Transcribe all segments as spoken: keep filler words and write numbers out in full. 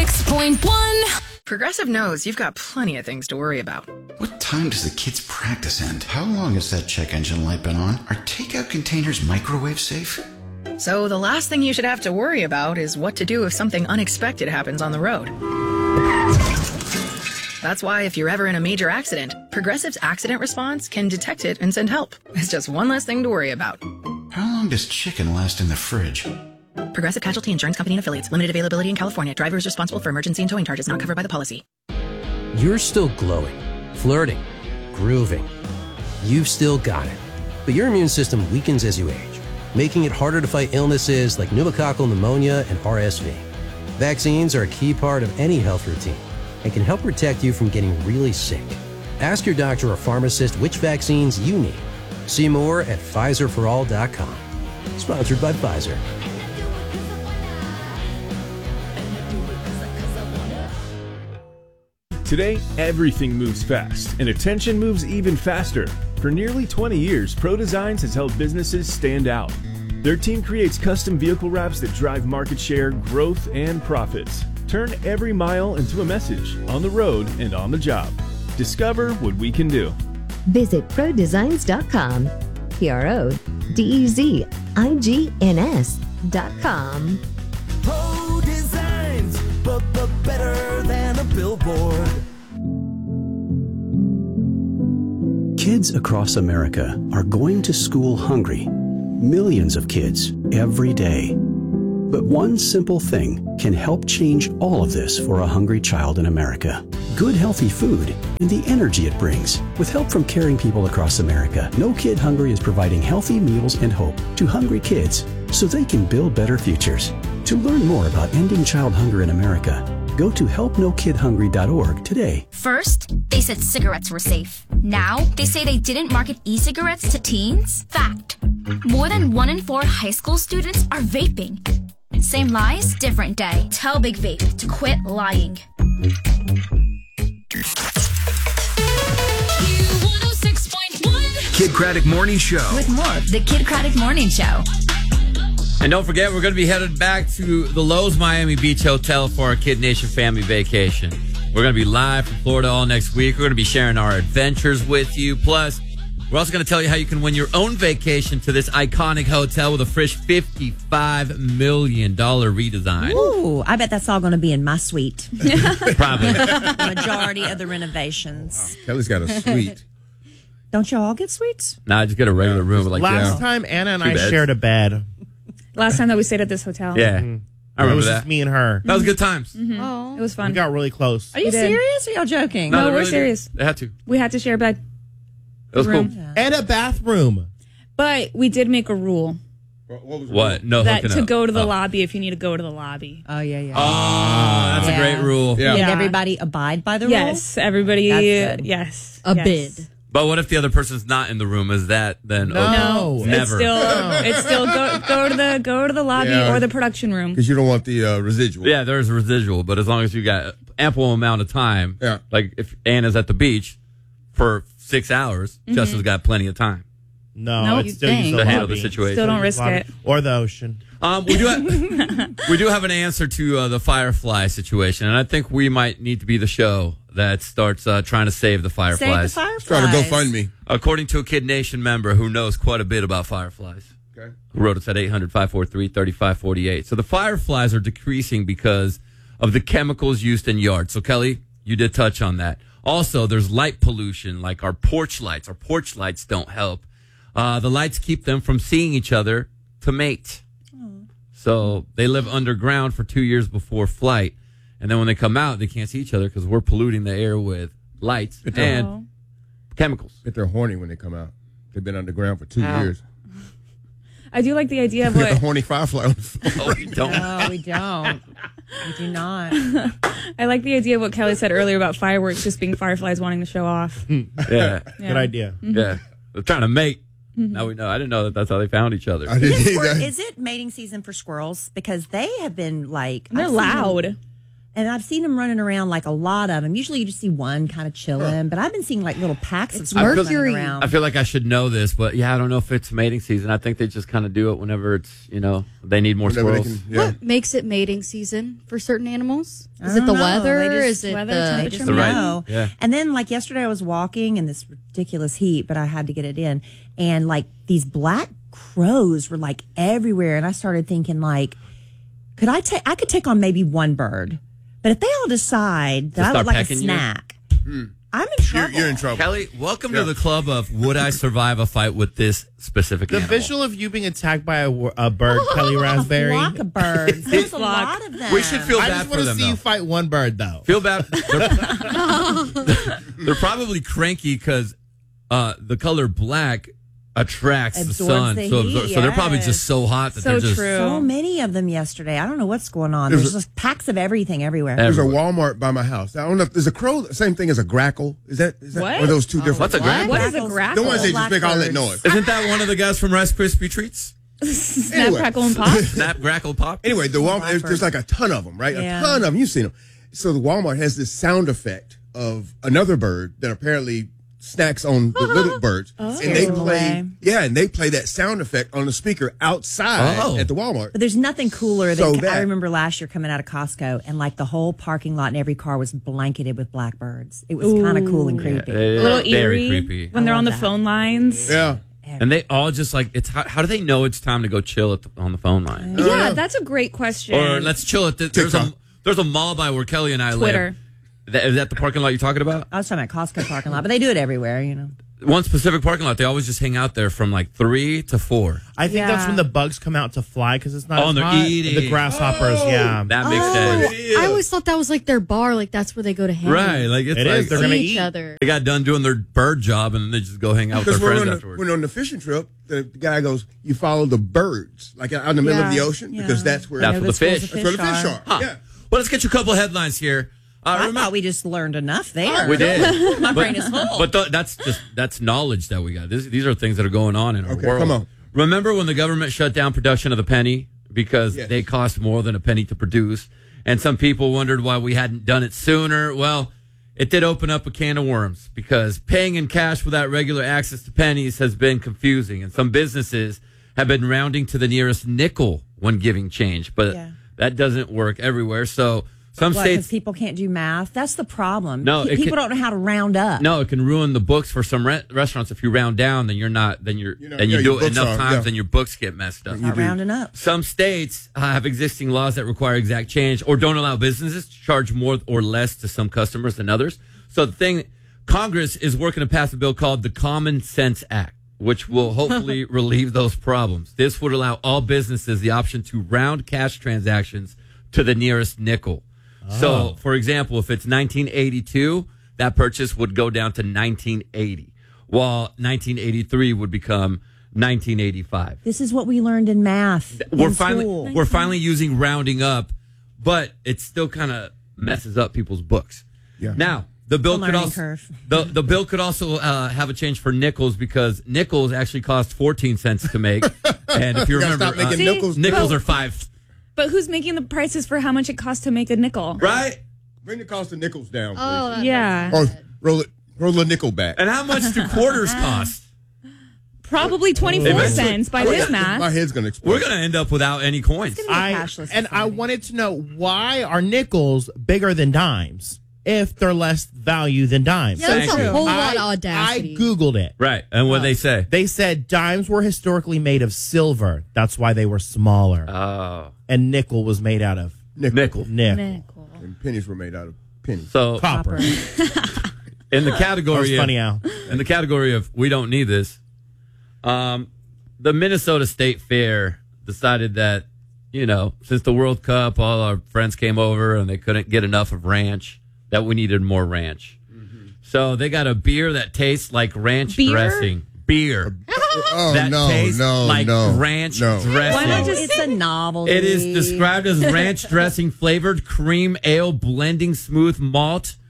six point one. Progressive knows you've got plenty of things to worry about. What time does the kids' practice end? How long has that check engine light been on? Are takeout containers microwave safe? So the last thing you should have to worry about is what to do if something unexpected happens on the road. That's why if you're ever in a major accident, Progressive's accident response can detect it and send help. It's just one less thing to worry about. How long does chicken last in the fridge? Progressive Casualty Insurance Company and Affiliates. Limited availability in California. Driver is responsible for emergency and towing charges not covered by the policy. You're still glowing, flirting, grooving. You've still got it. But your immune system weakens as you age, making it harder to fight illnesses like pneumococcal pneumonia and R S V. Vaccines are a key part of any health routine and can help protect you from getting really sick. Ask your doctor or pharmacist which vaccines you need. See more at Pfizer for all dot com. Sponsored by Pfizer. Today, everything moves fast, and attention moves even faster. For nearly twenty years, Pro Designs has helped businesses stand out. Their team creates custom vehicle wraps that drive market share, growth, and profits. Turn every mile into a message, on the road and on the job. Discover what we can do. Visit pro designs dot com. P R O D E Z I G N S dot com. Pro Designs, but, but better than a billboard. Kids across America are going to school hungry. Millions of kids every day. But one simple thing can help change all of this for a hungry child in America. Good, healthy food and the energy it brings. With help from caring people across America, No Kid Hungry is providing healthy meals and hope to hungry kids so they can build better futures. To learn more about ending child hunger in America, go to help no kid hungry dot org today. First, they said cigarettes were safe. Now, they say they didn't market e-cigarettes to teens. Fact. More than one in four high school students are vaping. Same lies, different day. Tell Big Vape to quit lying. Kid Craddock Morning Show. With more of the Kid Craddock Morning Show. And don't forget, we're going to be headed back to the Lowe's Miami Beach Hotel for our Kid Nation family vacation. We're going to be live from Florida all next week. We're going to be sharing our adventures with you. Plus, we're also going to tell you how you can win your own vacation to this iconic hotel with a fresh fifty-five million dollars redesign. Ooh, I bet that's all going to be in my suite. Probably. The majority of the renovations. Oh, Kelly's got a suite. Don't you all get suites? Nah, I just get a regular room. Like Last yeah. time, Anna and Two I beds. shared a bed. Last time that we stayed at this hotel. Yeah. Mm-hmm. I remember it was that. Just me and her. That was good times. Mm-hmm. Oh. It was fun. We got really close. Are you serious or y'all joking? No, they we're really serious. did. They had to. We had to share a bed. It was room. cool. Yeah. And a bathroom. But we did make a rule. What? was What? No that hooking to up. go to the oh. lobby if you need to go to the lobby. Oh, yeah, yeah. Oh, that's Yeah. a great rule. Yeah. Did Yeah. everybody abide by the Yes, everybody. That's good. Yes. rule? A yes. bid. But what if the other person's not in the room? Is that then? No. okay? No. It's Never. still, it's still go, go to the go to the lobby Yeah. or the production room. Because you don't want the uh, residual. Yeah, there's a residual, but as long as you got ample amount of time, Yeah. like if Anna's at the beach for six hours, Mm-hmm. Justin's got plenty of time No, No, it's you still use think. the to handle the lobby. situation. Still don't Use risk lobby. it. Or the ocean. Um, we do have, we do have an answer to uh, the Firefly situation, and I think we might need to be the show that starts uh, trying to save the Save the Fireflies. fireflies. Trying to go find me. According to a Kid Nation member who knows quite a bit about fireflies. Okay. Who wrote us at eight hundred, five four three, three five four eight. So the fireflies are decreasing because of the chemicals used in yards. So, Kelly, you did touch on that. Also, there's light pollution, like our porch lights. Our porch lights don't help. Uh, the lights keep them from seeing each other to mate. So they live underground for two years before flight. And then when they come out, they can't see each other because we're polluting the air with lights It's and Oh. chemicals. But they're horny when they come out. They've been underground for two Ow. years. I do like the idea of We got the what horny firefly on the floor. Oh, we don't. No, we don't. We do not. I like the idea of what Kelly said earlier about fireworks just being fireflies wanting to show off. Yeah. Yeah. Good idea. Yeah. They're trying to mate. Now we know. I didn't know that that's how they found each other. I didn't Is, squir- either. is it mating season for squirrels? Because they have been like And they're I've seen them- loud. And I've seen them running around, like a lot of them. Usually you just see one kind of chilling, but I've been seeing like little packs of sparks running around. I feel like I should know this, but yeah, I don't know if it's mating season. I think they just kind of do it whenever it's, you know, they need more Whenever they squirrels. can- yeah. What makes it mating season for certain animals? I Is it don't the know. weather? They just- Is it weather, the temperature? The right- No. yeah. And then like yesterday I was walking in this ridiculous heat, but I had to get it in. And like these black crows were like everywhere. And I started thinking like, could I take, I could take on maybe one bird, but if they all decide that To I start would like a pecking you? snack, I'm in trouble. You're, you're in trouble. Kelly, welcome Yeah. to the club of would I survive a fight with this specific The animal? visual of you being attacked by a, wo- a bird, Kelly Raspberry. A flock of birds. There's a lot of them. We should feel I bad just for want to them, see you though. fight one bird, though. Feel bad. They're, they're probably cranky because uh, the color black attracts the Absorbs sun. the so, heat, so they're probably yes. just so hot that So they're just. true. So many of them yesterday. I don't know what's going on. There's There's a- just packs of everything everywhere. There's a Everywhere. Walmart by my house. I don't know if there's a crow. Same thing as a grackle. Is that? Is that What? Are those two different? What's a grackle? What is a Grackles. grackle? The ones that just make all that Blackbirds. noise. Isn't that one of the guys from Rice Krispie Treats? Snap, Anyway. crackle, and pop? Snap, crackle, pop. Anyway, the Walmart, there's, Blackbird. there's like a ton of them, right? Yeah. A ton of them. You've seen them. So the Walmart has this sound effect of another bird that apparently snacks on the little birds, and they Scares them play. away. Yeah, and they play that sound effect on the speaker outside Oh. at the Walmart. But there's nothing cooler So than that- I remember last year coming out of Costco and like the whole parking lot and every car was blanketed with blackbirds. It was kind of cool and creepy. Yeah, it A is little very eerie creepy. when they're I on the love that. phone lines. Yeah. And they all just like it's. How, how do they know it's time to go chill at the, on the phone line? Yeah, that's a great question. Or let's chill at the. There's a TikTok. there's a mall by where Kelly and I Twitter. live. That, is that the parking lot you're talking about? I was talking about Costco parking lot, but they do it everywhere, you know. One specific parking lot. They always just hang out there from like three to four. I think that's Yeah. when the bugs come out to fly because it's not Oh, as and they're hot. eating. The grasshoppers, yeah. That makes Oh, sense. I always thought that was like their bar. Like that's where they go to hang. Right, like it's It like is. They're see gonna each eat. other. they got done doing their bird job and then they just go hang out with Because their when, friends on the, afterwards. when on the fishing trip, the guy goes, "You follow the birds, like out in the middle of the Yeah. ocean, Yeah. because that's where That's I know where the schools fish- of that's where the fish are." Huh. Yeah. Well, let's get you a couple headlines here. Uh, I remember- thought we just learned enough there. We did. My But- brain is full. But th- that's just that's knowledge that we got. This, these are things that are going on in our Okay, world. come on. Remember when the government shut down production of the penny because Yes. they cost more than a penny to produce, and some people wondered why we hadn't done it sooner? Well, it did open up a can of worms because paying in cash without regular access to pennies has been confusing, and some businesses have been rounding to the nearest nickel when giving change, but Yeah. that doesn't work everywhere. So some What, 'cause states. people can't do math? That's the problem. No, Pe- it people can- don't know how to round up. No, it can ruin the books for some re- restaurants. If you round down, then you're not. Then you're. You know, then you yeah, do your it books enough are, times, yeah. then your books get messed up. Not rounding up. Some states uh, have existing laws that require exact change or don't allow businesses to charge more or less to some customers than others. So the thing, Congress is working to pass a bill called the Common Sense Act, which will hopefully relieve those problems. This would allow all businesses the option to round cash transactions to the nearest nickel. So, for example, if it's nineteen eighty-two, that purchase would go down to nineteen eighty, while nineteen eighty-three would become nineteen eighty-five. This is what we learned in math. We're in finally school. we're finally using rounding up, but it still kind of messes up people's books. Yeah. Now, the bill It's a could learning also curve. the the bill could also uh, have a change for nickels because nickels actually cost fourteen cents to make, and if you You gotta remember, stop making uh, See? nickels. nickels But- are five, But who's making the prices for how much it costs to make a nickel? right? Bring the cost of nickels down, please. Oh, that- Yeah. Or roll it, roll the nickel back. And how much do quarters cost? Probably twenty-four Eventually- cents by Oh, this yeah, math. My head's gonna explode. We're gonna end up without any coins. It's gonna be a I, cashless and I society. wanted to know, why are nickels bigger than dimes if they're less value than dimes? Yeah, that's Thank a you. whole I, lot of I audacity. Googled it. Right, and what they say? They said dimes were historically made of silver. That's why they were smaller. Oh, and nickel was made out of nickel. nickel. And pennies were made out of pennies. So Copper. in the category, That was funny, of, Al. in the category of we don't need this, um, the Minnesota State Fair decided that you know since the World Cup, all our friends came over and they couldn't get enough of ranch, that we needed more ranch. So they got a beer that tastes like ranch Beer? dressing. Beer Oh, that no, tastes no, like no. ranch no. dressing. Why not just It's a novelty. It is described as ranch dressing flavored cream ale blending smooth malt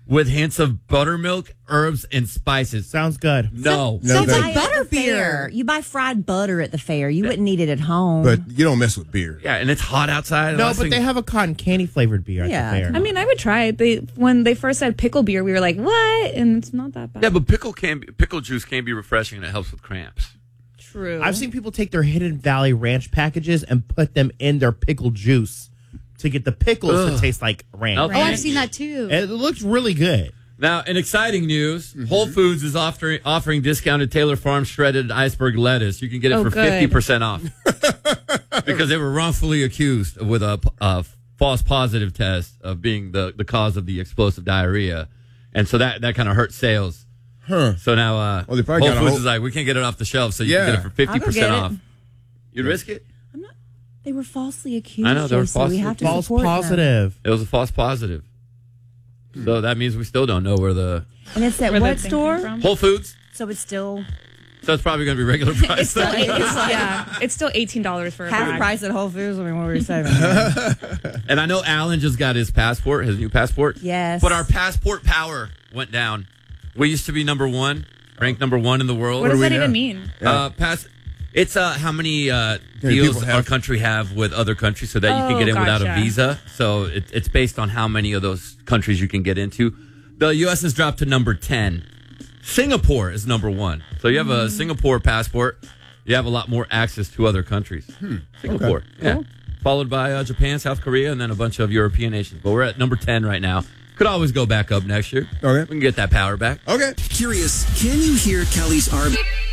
with hints of buttermilk, herbs, and spices. Sounds good. No. No, Sounds thank like you. butter beer. You buy fried butter at the fair. You wouldn't eat it at home. But you don't mess with beer. Yeah, and it's hot outside. No, Last but thing- they have a cotton candy flavored beer Yeah. at the fair. I mean, I would try it. They when they first said pickle beer, we were like, "What?" And it's not that bad. Yeah, but pickle can be, pickle juice can be refreshing and it helps with cramps. True. I've seen people take their Hidden Valley Ranch packages and put them in their pickle juice to get the pickles Ugh. to taste like ranch. Okay. Oh, I've seen that too. It looks really good. Now, in exciting news, Mm-hmm. Whole Foods is offering offering discounted Taylor Farms shredded iceberg lettuce. You can get it Oh, for good. fifty percent off because they were wrongfully accused with a, a false positive test of being the, the cause of the explosive diarrhea. And so that, that kind of hurt sales. Huh. So now uh, Well, they probably Whole got a Foods whole- is like, we can't get it off the shelf, so you Yeah. can get it for fifty percent I'll go off. get it. You'd risk it? They were falsely accused. I know, they were Jason. We falsely have to False support them. positive. It was a false positive. So that means we still don't know where the And it's at Where what that thing store? came from. Whole Foods. So it's still So it's probably going to be regular price. It's still, it's, yeah, it's still eighteen dollars for a half bag. price at Whole Foods. I mean, what were you saying? And I know Alan just got his passport, his new passport. Yes. But our passport power went down. We used to be number one, ranked number one in the world. What does do we that even now? mean? Uh, pass. It's uh, how many uh, many deals people our have- country have with other countries so that you can Oh, get in without a gotcha. visa. So it, it's based on how many of those countries you can get into. The U S has dropped to number ten. Singapore is number one. So you have a Singapore passport. You have a lot more access to other countries. Singapore, yeah. Followed by uh, Japan, South Korea, and then a bunch of European nations. But we're at number ten right now. Could always go back up next year. Okay. We can get that power back. Okay. Curious, can you hear Kelly's arm?